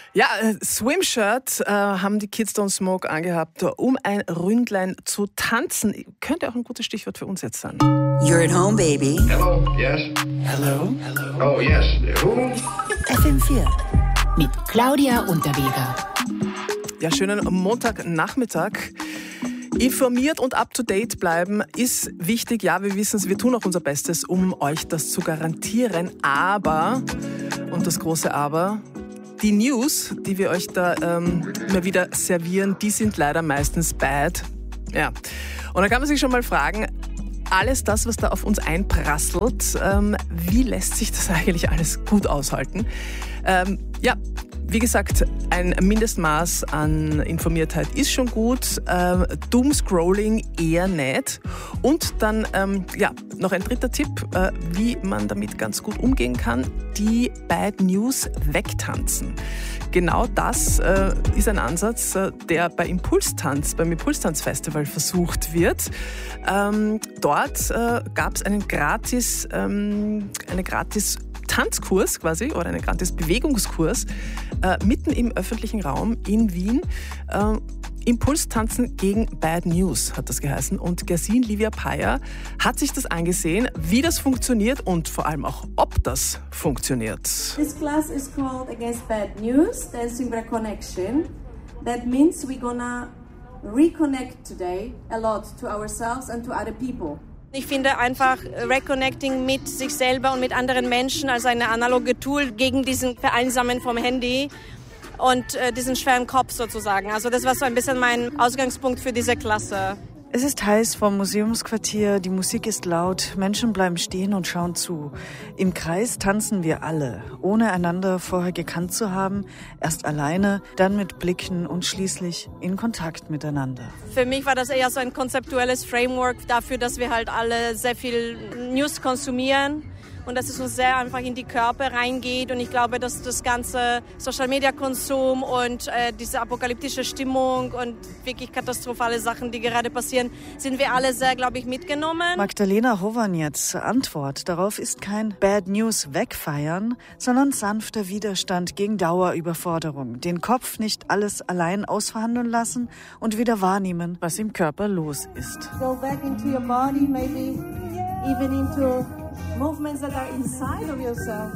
Ja, Swimshirt haben die Kids Don't Smoke angehabt, um ein Ründlein zu tanzen. Könnte auch ein gutes Stichwort für uns jetzt sein. You're at home, baby. Hello, yes. Hello? Hello. Oh, yes. Who? FM4. Mit Claudia Unterweger. Ja, schönen Montagnachmittag. Informiert und up-to-date bleiben ist wichtig. Ja, wir wissen es, wir tun auch unser Bestes, um euch das zu garantieren. Aber, und das große Aber, die News, die wir euch da immer wieder servieren, die sind leider meistens bad. Ja. Und da kann man sich schon mal fragen, alles das, was da auf uns einprasselt, wie lässt sich das eigentlich alles gut aushalten? Ja, wie gesagt, ein Mindestmaß an Informiertheit ist schon gut, Doomscrolling eher nicht. Und dann noch ein dritter Tipp, wie man damit ganz gut umgehen kann, die Bad News wegtanzen. Genau das ist ein Ansatz, der beim Impulstanz-Festival versucht wird. Dort gab es einen gratis Tanzkurs quasi oder einen gratis Bewegungskurs mitten im öffentlichen Raum in Wien. Impulstanzen gegen Bad News hat das geheißen. Und Gesine Livia Payer hat sich das angesehen, wie das funktioniert und vor allem auch, ob das funktioniert. This class is called Against Bad News, Dancing Reconnection. That means we're gonna reconnect today a lot to ourselves and to other people. Ich finde einfach Reconnecting mit sich selber und mit anderen Menschen als eine analoge Tool gegen diesen Vereinsamen vom Handy und diesen schweren Kopf sozusagen. Also das war so ein bisschen mein Ausgangspunkt für diese Klasse. Es ist heiß vom Museumsquartier, die Musik ist laut, Menschen bleiben stehen und schauen zu. Im Kreis tanzen wir alle, ohne einander vorher gekannt zu haben, erst alleine, dann mit Blicken und schließlich in Kontakt miteinander. Für mich war das eher so ein konzeptuelles Framework dafür, dass wir halt alle sehr viel News konsumieren. Und dass es uns sehr einfach in die Körper reingeht. Und ich glaube, dass das ganze Social-Media-Konsum und diese apokalyptische Stimmung und wirklich katastrophale Sachen, die gerade passieren, sind wir alle sehr, glaube ich, mitgenommen. Magdalena Hovanets Antwort darauf ist kein Bad News wegfeiern, sondern sanfter Widerstand gegen Dauerüberforderung. Den Kopf nicht alles allein ausverhandeln lassen und wieder wahrnehmen, was im Körper los ist. Go back into your body, maybe even into movements that are inside of yourself.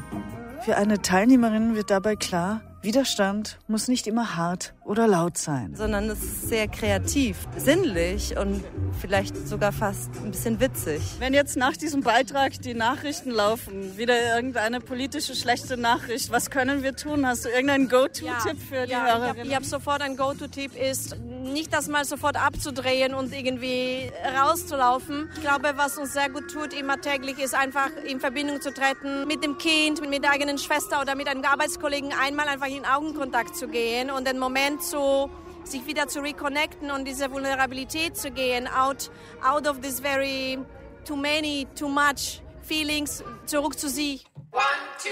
Für eine Teilnehmerin wird dabei klar, Widerstand muss nicht immer hart oder laut sein. Sondern es ist sehr kreativ, sinnlich und vielleicht sogar fast ein bisschen witzig. Wenn jetzt nach diesem Beitrag die Nachrichten laufen, wieder irgendeine politische schlechte Nachricht, was können wir tun? Hast du irgendeinen Go-To-Tipp für die Hörerinnen? Ich habe sofort einen Go-To-Tipp, ist nicht das mal sofort abzudrehen und irgendwie rauszulaufen. Ich glaube, was uns sehr gut tut immer täglich, ist einfach in Verbindung zu treten mit dem Kind, mit der eigenen Schwester oder mit einem Arbeitskollegen, einmal einfach in Augenkontakt zu gehen und den Moment sich wieder zu reconnecten und diese Vulnerabilität zu gehen, out of this very too many, too much feelings, zurück zu sich. 1, 2,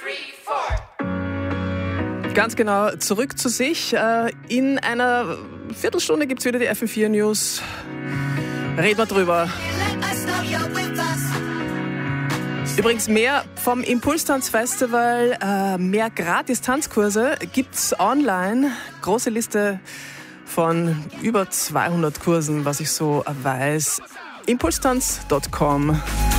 3, 4. Ganz genau, zurück zu sich. In einer Viertelstunde gibt es wieder die FM4 News. Reden wir drüber. Übrigens mehr vom Impulstanz-Festival, mehr Gratis-Tanzkurse gibt's online. Große Liste von über 200 Kursen, was ich so weiß. Impulstanz.com